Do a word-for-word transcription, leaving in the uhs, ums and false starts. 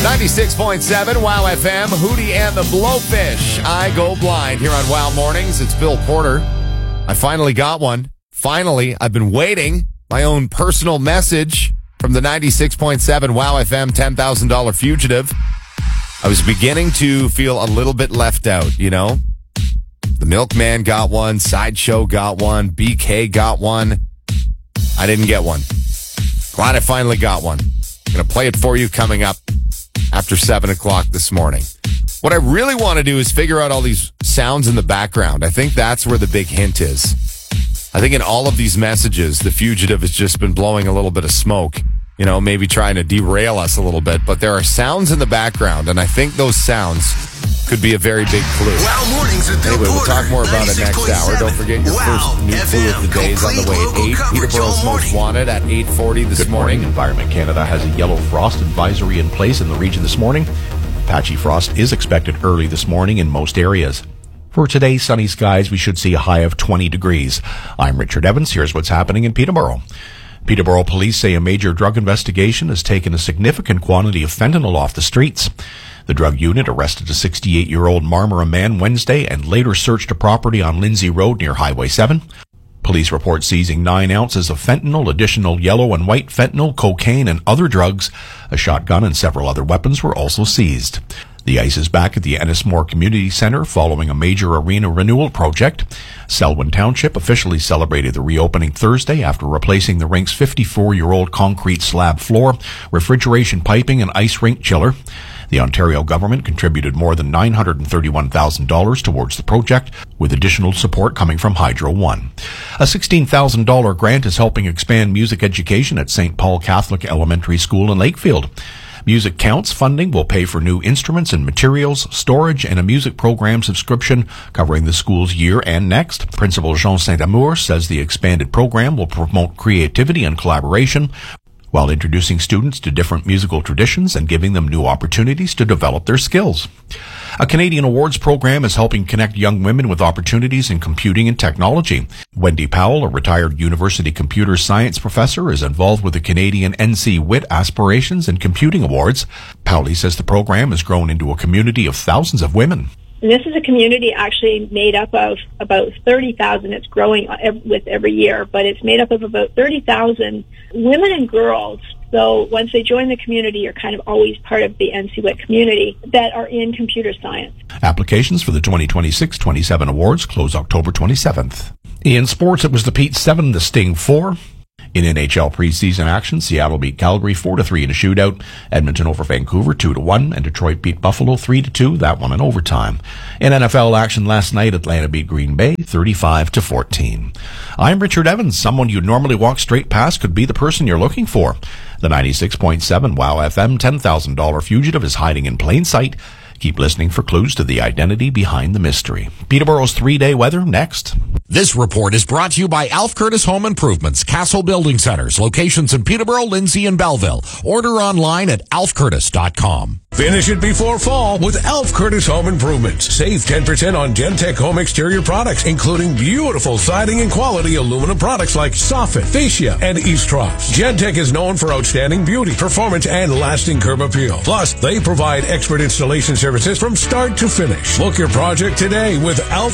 ninety-six point seven Wow F M, Hootie and the Blowfish. I Go Blind here on Wow Mornings. It's Bill Porter. I finally got one. Finally, I've been waiting. My own personal message from the ninety-six point seven Wow F M ten thousand dollars fugitive. I was beginning to feel a little bit left out, you know? The Milkman got one. Sideshow got one. B K got one. I didn't get one. Glad I finally got one. I'm going to play it for you coming up after seven o'clock this morning. What I really want to do is figure out all these sounds in the background. I think that's where the big hint is. I think in all of these messages, the fugitive has just been blowing a little bit of smoke, you know, maybe trying to derail us a little bit. But there are sounds in the background, and I think those sounds could be a very big clue. Wow Mornings with Bill Anyway, we'll Porter, talk more about it next hour. Don't forget your Wow first new clue of the day is on the way at eight. Peterborough's Most Wanted at eight forty this Good morning. morning. Environment Canada has a yellow frost advisory in place in the region this morning. Patchy frost is expected early this morning in most areas. For today, sunny skies, we should see a high of twenty degrees. I'm Richard Evans. Here's what's happening in Peterborough. Peterborough police say a major drug investigation has taken a significant quantity of fentanyl off the streets. The drug unit arrested a sixty-eight-year-old Marmora man Wednesday and later searched a property on Lindsay Road near Highway seven. Police report seizing nine ounces of fentanyl, additional yellow and white fentanyl, cocaine, and other drugs. A shotgun and several other weapons were also seized. The ice is back at the Ennismore Community Centre following a major arena renewal project. Selwyn Township officially celebrated the reopening Thursday after replacing the rink's fifty-four-year-old concrete slab floor, refrigeration piping, and ice rink chiller. The Ontario government contributed more than nine hundred thirty-one thousand dollars towards the project, with additional support coming from Hydro One. A sixteen thousand dollars grant is helping expand music education at Saint Paul Catholic Elementary School in Lakefield. Music Counts funding will pay for new instruments and materials, storage, and a music program subscription covering the school's year and next. Principal Jean Saint-Amour says the expanded program will promote creativity and collaboration while introducing students to different musical traditions and giving them new opportunities to develop their skills. A Canadian awards program is helping connect young women with opportunities in computing and technology. Wendy Powell, a retired university computer science professor, is involved with the Canadian N C WIT Aspirations and Computing Awards. Powell says the program has grown into a community of thousands of women. And this is a community actually made up of about thirty thousand. It's growing with every year, but it's made up of about thirty thousand women and girls. So once they join the community, you're kind of always part of the N C W I T community that are in computer science. Applications for the twenty twenty-six twenty-seven awards close October twenty-seventh. In sports, it was the Pete's seven, the Sting four. In N H L preseason action, Seattle beat Calgary four to three in a shootout. Edmonton over Vancouver two to one, and Detroit beat Buffalo three to two, that one in overtime. In N F L action last night, Atlanta beat Green Bay thirty-five to fourteen. I'm Richard Evans. Someone you'd normally walk straight past could be the person you're looking for. The ninety-six point seven Wow F M ten thousand dollars fugitive is hiding in plain sight. Keep listening for clues to the identity behind the mystery. Peterborough's three-day weather next. This report is brought to you by Alf Curtis Home Improvements, Castle Building Centers, locations in Peterborough, Lindsay, and Belleville. Order online at alf curtis dot com. Finish it before fall with Alf Curtis Home Improvements. Save ten percent on Gentech home exterior products, including beautiful siding and quality aluminum products like Soffit, Fascia, and Eaves-Trough. Gentech is known for outstanding beauty, performance, and lasting curb appeal. Plus, they provide expert installation services from start to finish. Book your project today with Alf